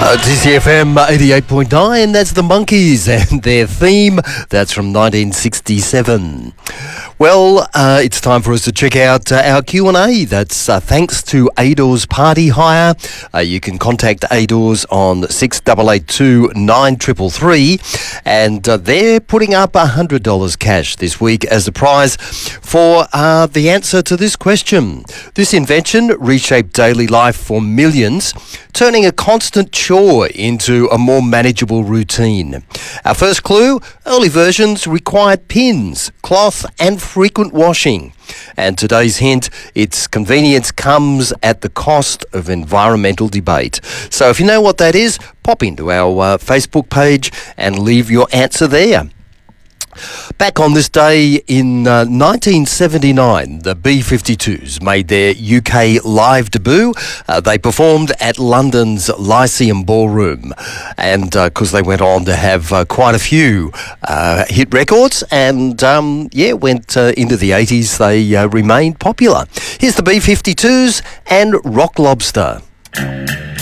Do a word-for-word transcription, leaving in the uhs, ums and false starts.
Uh, T C F M eighty-eight point nine, that's the Monkees and their theme. That's from nineteen sixty-seven. Well, uh, it's time for us to check out uh, our Q and A. That's uh, thanks to Adors Party Hire. Uh, you can contact Adors on six eight eight two nine three three three, and uh, they're putting up one hundred dollars cash this week as a prize for uh, the answer to this question. This invention reshaped daily life for millions, turning a constant chore into a more manageable routine. Our first clue, early versions required pins, cloth and frequent washing. And today's hint, its convenience comes at the cost of environmental debate. So if you know what that is, pop into our uh, Facebook page and leave your answer there. Back on this day in uh, nineteen seventy-nine, the B fifty-twos made their U K live debut. Uh, they performed at London's Lyceum Ballroom, and because uh, they went on to have uh, quite a few uh, hit records, and um, yeah, went uh, into the eighties, they uh, remained popular. Here's the B fifty-twos and Rock Lobster.